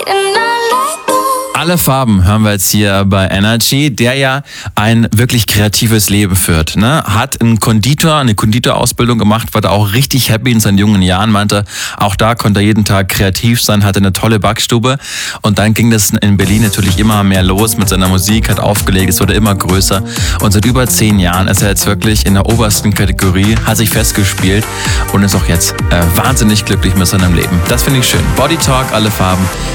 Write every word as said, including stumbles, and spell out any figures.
Alle Farben hören wir jetzt hier bei Energy, der ja ein wirklich kreatives Leben führt. Ne? Hat einen Konditor, eine Konditorausbildung gemacht, war da auch richtig happy in seinen jungen Jahren, meinte, auch da konnte er jeden Tag kreativ sein, hatte eine tolle Backstube. Und dann ging das in Berlin natürlich immer mehr los mit seiner Musik, hat aufgelegt, es wurde immer größer. Und seit über zehn Jahren ist er jetzt wirklich in der obersten Kategorie, hat sich festgespielt und ist auch jetzt äh, wahnsinnig glücklich mit seinem Leben. Das finde ich schön. Body Talk, alle Farben.